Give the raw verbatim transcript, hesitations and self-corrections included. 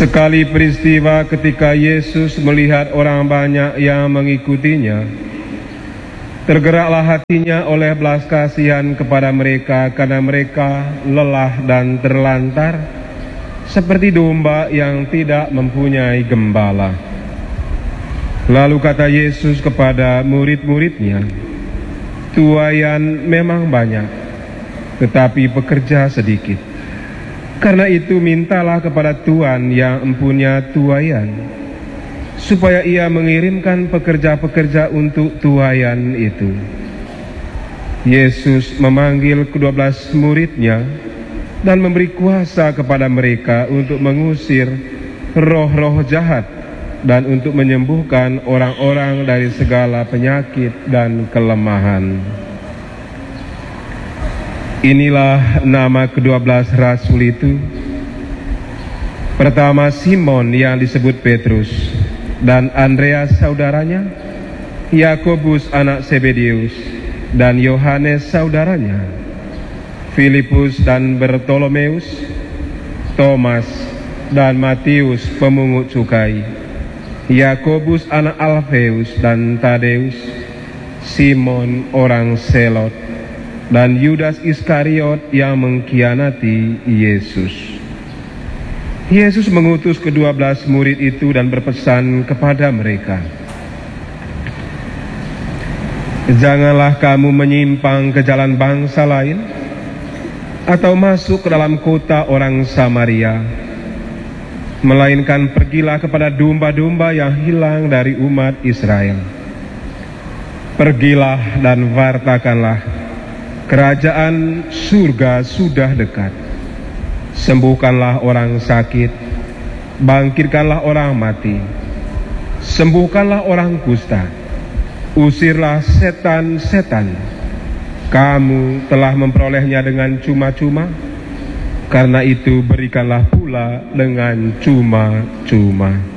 Sekali peristiwa ketika Yesus melihat orang banyak yang mengikutinya, tergeraklah hatinya oleh belas kasihan kepada mereka karena mereka lelah dan terlantar, seperti domba yang tidak mempunyai gembala. Lalu kata Yesus kepada murid-muridnya, "Tuaian memang banyak, tetapi pekerja sedikit. Karena itu mintalah kepada Tuhan yang empunya tuaian, supaya ia mengirimkan pekerja-pekerja untuk tuaian itu." Yesus memanggil kedua belas muridnya dan memberi kuasa kepada mereka untuk mengusir roh-roh jahat dan untuk menyembuhkan orang-orang dari segala penyakit dan kelemahan. Inilah nama kedua belas rasul itu. Pertama, Simon yang disebut Petrus, dan Andreas saudaranya, Yakobus anak Zebedeus, dan Yohanes saudaranya, Filipus dan Bartolomeus, Thomas dan Matius pemungut cukai, Yakobus anak Alfeus dan Tadeus, Simon orang Selot, dan Yudas Iskariot yang mengkhianati Yesus. Yesus mengutus kedua belas murid itu dan berpesan kepada mereka, "Janganlah kamu menyimpang ke jalan bangsa lain, atau masuk ke dalam kota orang Samaria, melainkan pergilah kepada domba-domba yang hilang dari umat Israel. Pergilah dan wartakanlah, kerajaan surga sudah dekat. Sembuhkanlah orang sakit, bangkitkanlah orang mati, sembuhkanlah orang kusta, usirlah setan-setan. Kamu telah memperolehnya dengan cuma-cuma, karena itu berikanlah pula dengan cuma-cuma."